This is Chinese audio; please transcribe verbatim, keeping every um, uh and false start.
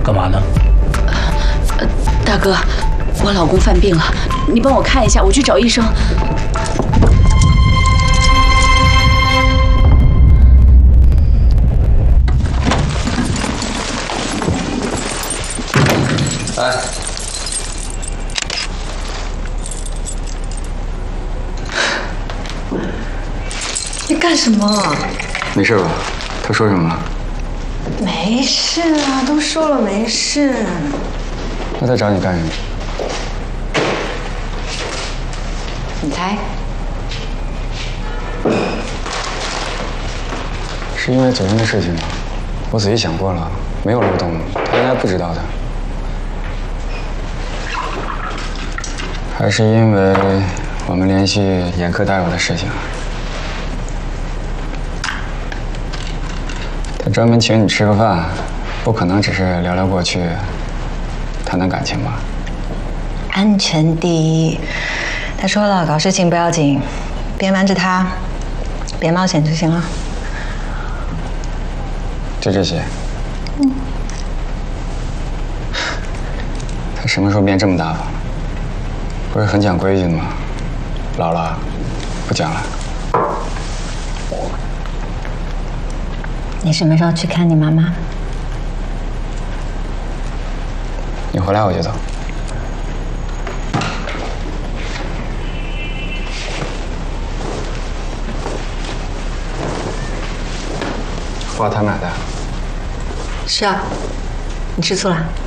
干嘛呢？ 呃，大哥，我老公犯病了，你帮我看一下，我去找医生。 哎， 你干什么？ 没事吧？他说什么了？ 没事啊，都说了没事。 那他找你干什么？ 你猜？ 是因为昨天的事情吗？我仔细想过了，没有漏洞，他应该不知道的。还是因为我们联系严科大友的事情。他专门请你吃个饭，不可能只是聊聊过去，谈谈感情吧？ 安全第一。他说了，搞事情不要紧，别瞒着他，别冒险就行了。 就这些。嗯。他什么时候变这么大方了？不是很讲规矩的吗？老了，不讲了。 你什么时候去看你妈妈？ 你回来我就走。花他买的。 是啊，你吃醋了？